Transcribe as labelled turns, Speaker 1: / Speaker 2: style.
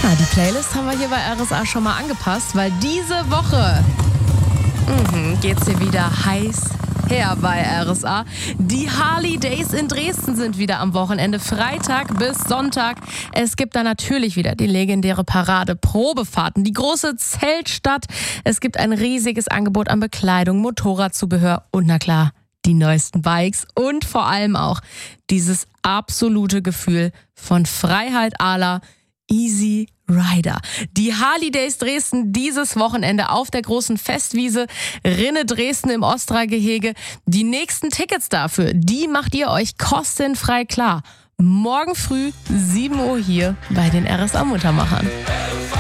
Speaker 1: Ja, die Playlist haben wir hier bei RSA schon mal angepasst, weil diese Woche geht's hier wieder heiß her bei RSA. Die Harley Days in Dresden sind wieder am Wochenende, Freitag bis Sonntag. Es gibt da natürlich wieder die legendäre Parade, Probefahrten, die große Zeltstadt. Es gibt ein riesiges Angebot an Bekleidung, Motorradzubehör und na klar, die neuesten Bikes und vor allem auch dieses absolute Gefühl von Freiheit à la Easy Rider. Die Harley Days Dresden dieses Wochenende auf der großen Festwiese Rinne Dresden im Ostra-Gehege. Die nächsten Tickets dafür, die macht ihr euch kostenfrei klar. Morgen früh 7 Uhr hier bei den RSA Muttermachern.